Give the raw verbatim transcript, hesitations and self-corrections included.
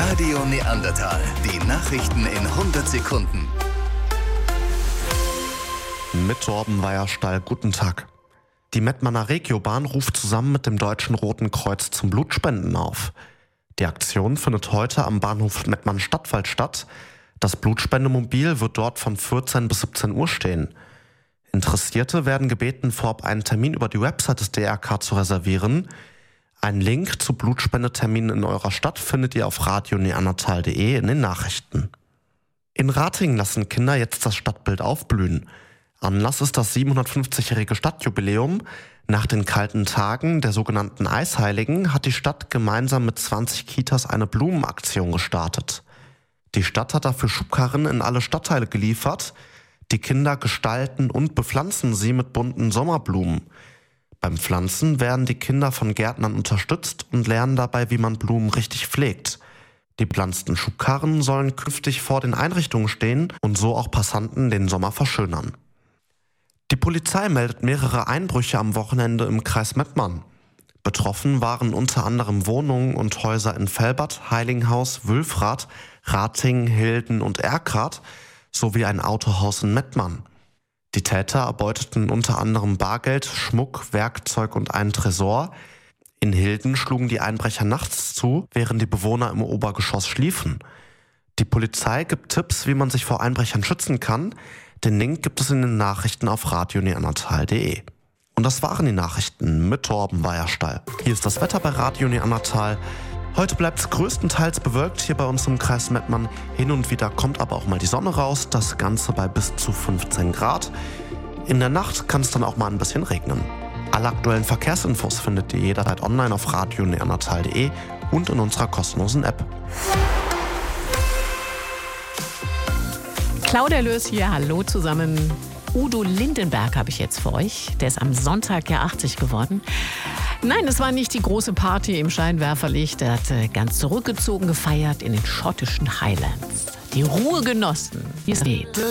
Radio Neandertal. Die Nachrichten in hundert Sekunden. Mit Torben Weierstall, guten Tag. Die Mettmanner Regiobahn ruft zusammen mit dem Deutschen Roten Kreuz zum Blutspenden auf. Die Aktion findet heute am Bahnhof Mettmann-Stadtwald statt. Das Blutspendemobil wird dort von vierzehn bis siebzehn Uhr stehen. Interessierte werden gebeten, vorab einen Termin über die Website des D R K zu reservieren. Einen Link zu Blutspendeterminen in eurer Stadt findet ihr auf radio neandertal punkt de in den Nachrichten. In Ratingen lassen Kinder jetzt das Stadtbild aufblühen. Anlass ist das siebenhundertfünfzigjährige Stadtjubiläum. Nach den kalten Tagen der sogenannten Eisheiligen hat die Stadt gemeinsam mit zwanzig Kitas eine Blumenaktion gestartet. Die Stadt hat dafür Schubkarren in alle Stadtteile geliefert. Die Kinder gestalten und bepflanzen sie mit bunten Sommerblumen. Beim Pflanzen werden die Kinder von Gärtnern unterstützt und lernen dabei, wie man Blumen richtig pflegt. Die bepflanzten Schubkarren sollen künftig vor den Einrichtungen stehen und so auch Passanten den Sommer verschönern. Die Polizei meldet mehrere Einbrüche am Wochenende im Kreis Mettmann. Betroffen waren unter anderem Wohnungen und Häuser in Velbert, Heilinghaus, Wülfrath, Ratingen, Hilden und Erkrath sowie ein Autohaus in Mettmann. Die Täter erbeuteten unter anderem Bargeld, Schmuck, Werkzeug und einen Tresor. In Hilden schlugen die Einbrecher nachts zu, während die Bewohner im Obergeschoss schliefen. Die Polizei gibt Tipps, wie man sich vor Einbrechern schützen kann. Den Link gibt es in den Nachrichten auf radio neandertal punkt de. Und das waren die Nachrichten mit Torben Weierstall. Hier ist das Wetter bei Radio Neandertal. Heute bleibt es größtenteils bewölkt hier bei uns im Kreis Mettmann. Hin und wieder kommt aber auch mal die Sonne raus, das Ganze bei bis zu fünfzehn Grad. In der Nacht kann es dann auch mal ein bisschen regnen. Alle aktuellen Verkehrsinfos findet ihr jederzeit online auf radio neandertal punkt de und in unserer kostenlosen App. Claudia Löß hier, hallo zusammen. Udo Lindenberg habe ich jetzt für euch. Der ist am Sonntag ja achtzig geworden. Nein, es war nicht die große Party im Scheinwerferlicht. Er hat ganz zurückgezogen gefeiert in den schottischen Highlands. Die Ruhe genossen, wie es geht.